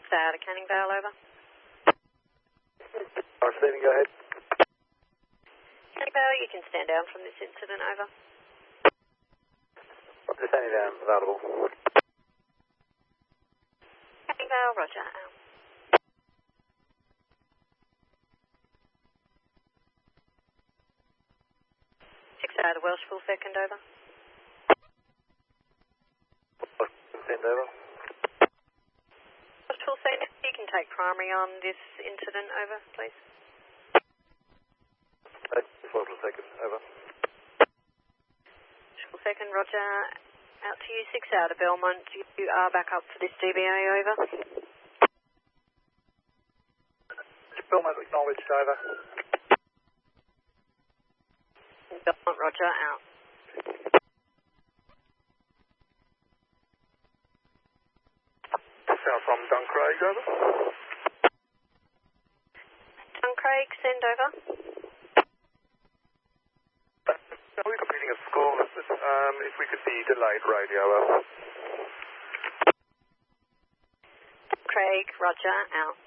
Out of Canning Vale, over. Receiving, go ahead. Canning Vale, you can stand down from this incident, over. Just standing down, available. Canning Vale, roger, out. Out of Welsh, full second, over. Send over. Welsh, full second, you can take primary on this incident, over, please. Full second, over. Full second, roger. Out to you, 6 out of Belmont. You are back up for this DBA, over. Belmont acknowledged, over. Belmont, roger, out. South from Duncraig, over. Duncraig, send over. We're completing a school. If we could be delayed radio, over. Duncraig, roger, out.